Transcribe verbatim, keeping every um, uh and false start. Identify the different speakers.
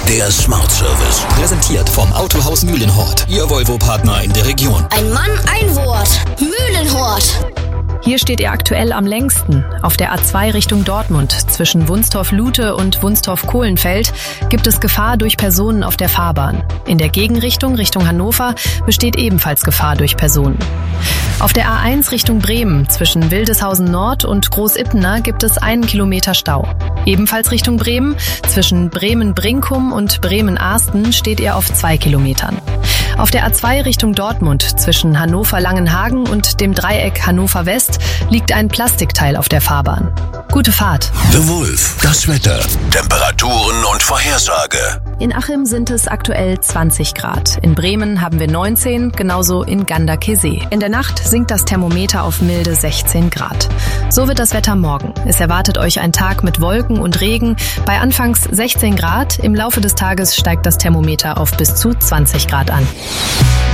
Speaker 1: Der Smart Service. Präsentiert vom Autohaus Mühlenhort. Ihr Volvo-Partner in der Region.
Speaker 2: Ein Mann, ein Wort. Mühlenhort.
Speaker 3: Hier steht ihr aktuell am längsten. Auf der A zwei Richtung Dortmund zwischen Wunstorf-Lute und Wunstorf-Kohlenfeld gibt es Gefahr durch Personen auf der Fahrbahn. In der Gegenrichtung Richtung Hannover besteht ebenfalls Gefahr durch Personen. Auf der A eins Richtung Bremen zwischen Wildeshausen Nord und Großippener gibt es einen Kilometer Stau. Ebenfalls Richtung Bremen zwischen Bremen-Brinkum und Bremen-Arsten steht ihr auf zwei Kilometern. Auf der A zwei Richtung Dortmund zwischen Hannover-Langenhagen und dem Dreieck Hannover West liegt ein Plastikteil auf der Fahrbahn. Gute Fahrt.
Speaker 1: The Wolf. Das Wetter. Temperaturen und Vorhersage.
Speaker 3: In Achim sind es aktuell zwanzig Grad. In Bremen haben wir neunzehn, genauso in Ganderkesee. In der Nacht sinkt das Thermometer auf milde sechzehn Grad. So wird das Wetter morgen. Es erwartet euch ein Tag mit Wolken und Regen bei anfangs sechzehn Grad. Im Laufe des Tages steigt das Thermometer auf bis zu zwanzig Grad an.